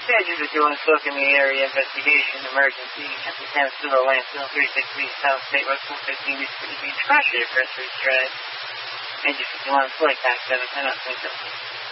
Dispatchers at 2-1 Spoke in the area investigation emergency at the San Silo landfill 363 South State Road 415 East Beach, Cross Street, Press Drive. Engine 51, flight back 710 up,